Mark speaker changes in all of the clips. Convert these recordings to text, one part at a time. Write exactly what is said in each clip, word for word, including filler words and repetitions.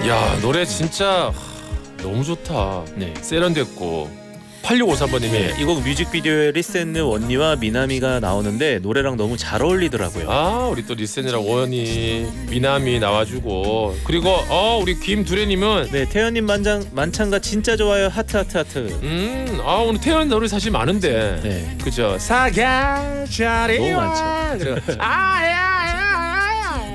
Speaker 1: 야, 노래 진짜 너무 좋다.
Speaker 2: 네.
Speaker 1: 세련됐고. 팔육오삼 번님이
Speaker 2: 네, 이 곡 뮤직비디오에 리센느 원니와 미나미가 나오는데 노래랑 너무 잘 어울리더라고요.
Speaker 1: 아, 우리 또 리센이랑 원이, 미나미 나와주고, 그리고 어 우리 김두레님은
Speaker 2: 네, 태연님 만장 만찬가 진짜 좋아요. 하트 하트 하트.
Speaker 1: 음, 아 오늘 태연 노래 사실 많은데,
Speaker 2: 네,
Speaker 1: 그죠? 사겨 자리
Speaker 2: 너무 많죠.
Speaker 1: 아야야야야.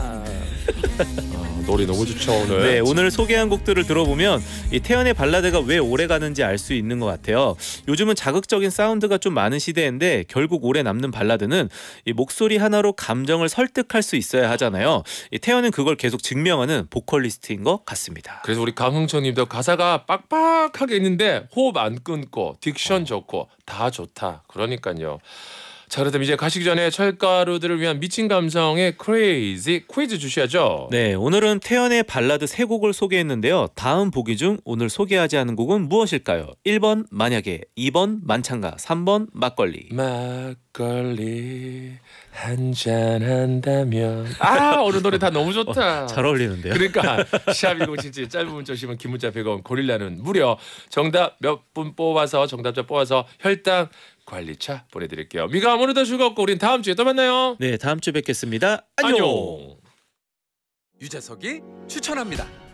Speaker 1: 노래 너무 좋죠 오늘.
Speaker 2: 네, 오늘 소개한 곡들을 들어보면 이 태연의 발라드가 왜 오래 가는지 알 수 있는 것 같아요. 요즘은 자극적인 사운드가 좀 많은 시대인데 결국 오래 남는 발라드는 이 목소리 하나로 감정을 설득할 수 있어야 하잖아요. 이 태연은 그걸 계속 증명하는 보컬리스트인 것 같습니다.
Speaker 1: 그래서 우리 강흥천님도 가사가 빡빡하게 있는데 호흡 안 끊고 딕션 좋고 다 좋다. 그러니까요. 자, 그렇다면 이제 가시기 전에 철가루들을 위한 미친 감성의 크레이지 퀴즈 주셔야죠.
Speaker 2: 네, 오늘은 태연의 발라드 세 곡을 소개했는데요. 다음 보기 중 오늘 소개하지 않은 곡은 무엇일까요? 일 번 만약에, 이 번 만찬가, 삼 번 막걸리.
Speaker 1: 막걸리 한잔 한다면. 아, 오늘 노래 다 너무 좋다.
Speaker 2: 어, 잘 어울리는데요.
Speaker 1: 그러니까 샵 일공칠칠 짧은 문자 오시면 긴 문자 백 원, 고릴라는 무료. 정답 몇 분 뽑아서 정답자 뽑아서 혈당 관리차 보내드릴게요. 미가 오늘도 즐겁고 우린 다음 주에 또 만나요.
Speaker 2: 네, 다음 주에 뵙겠습니다. 안녕.
Speaker 1: 안녕.
Speaker 3: 유재석이 추천합니다.